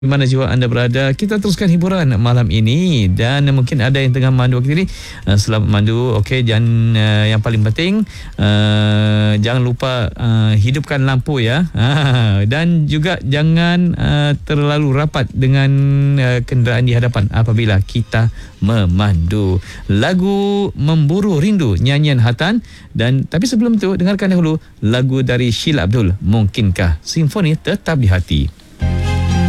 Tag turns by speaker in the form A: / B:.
A: Di mana juga anda berada, kita teruskan hiburan malam ini. Dan mungkin ada yang tengah mandu waktu ini, selamat mandu. Okey, dan yang paling penting, jangan lupa hidupkan lampu ya. Dan juga jangan terlalu rapat dengan kenderaan di hadapan apabila kita memandu. Lagu Memburu Rindu, nyanyian Hatan. Dan tapi sebelum itu, dengarkan dahulu lagu dari Sheila Abdul, Mungkinkah. Simfoni tetap di hati.